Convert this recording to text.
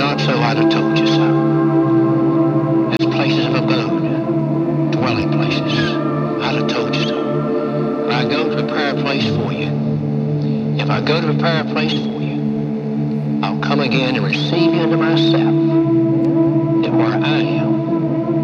not so, I'd have told you so. There's places of abode, dwelling places. I'd have told you so. But I go to prepare a place for you. If I go to prepare a place for you, I'll come again and receive you into myself.